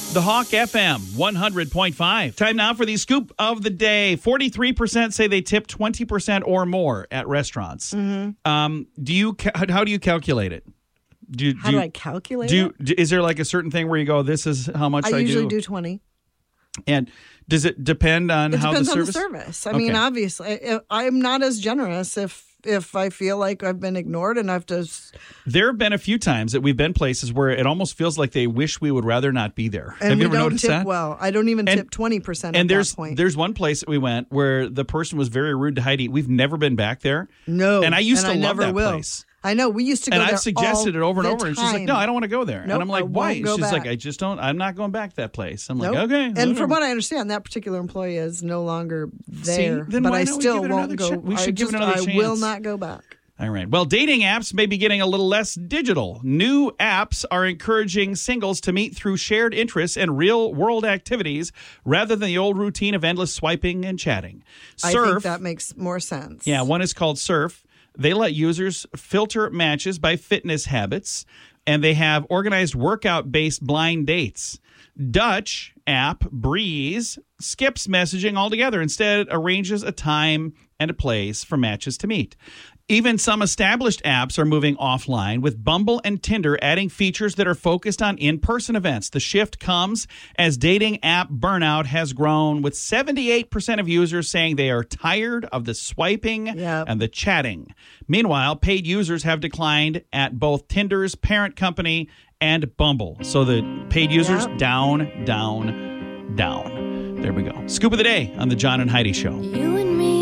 The Hawk FM 100.5. Time now for the scoop of the day. 43% say they tip 20% or more at restaurants. Mm-hmm. How do you calculate it? How do I calculate it? Is there like a certain thing where you go, this is how much I do? I usually do 20. And does it depend on how the service? It depends on the service. I mean, obviously, I'm not as generous if I feel like I've been ignored and I've just... There have been a few times that we've been places where it almost feels like they wish we would rather not be there. And have you ever don't noticed tip that? Well, I don't even tip 20% at that point. There's one place that we went where the person was very rude to Heidi. We've never been back there. No. And I used to love never that will. place. I know. We used to go there And I've suggested it over and over. And she's like, no, I don't want to go there. Nope, and I'm like, why? She's back. like, I'm not going back to that place. I'm like, Nope. okay. And whatever. from what I understand, that particular employee is no longer there. See, then but why I don't we still give it won't another go. We should give it another chance. I will not go back. All right. Well, dating apps may be getting a little less digital. New apps are encouraging singles to meet through shared interests and real-world activities rather than the old routine of endless swiping and chatting. I think that makes more sense. Yeah, one is called Surf. They let users filter matches by fitness habits, and they have organized workout-based blind dates. Dutch app Breeze skips messaging altogether. Instead, arranges a time and a place for matches to meet. Even some established apps are moving offline, with Bumble and Tinder adding features that are focused on in-person events. The shift comes as dating app burnout has grown, with 78% of users saying they are tired of the swiping and the chatting. Meanwhile, paid users have declined at both Tinder's parent company and Bumble. So the paid users down. There we go. Scoop of the day on the John and Heidi Show. You and